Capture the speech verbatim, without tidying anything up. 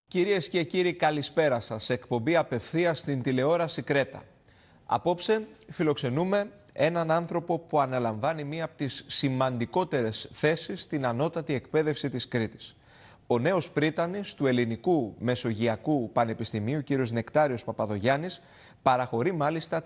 Κυρίες και κύριοι, καλησπέρα σας. Εκπομπή απευθείας στην τηλεόραση Κρέτα. Απόψε φιλοξενούμε έναν άνθρωπο που αναλαμβάνει μία από τις σημαντικότερες θέσεις στην ανώτατη εκπαίδευση της Κρήτης. Ο νέος πρίτανης του Ελληνικού Μεσογειακού Πανεπιστημίου, κύριος Νεκτάριος Παπαδογιάννης, παραχωρεί μάλιστα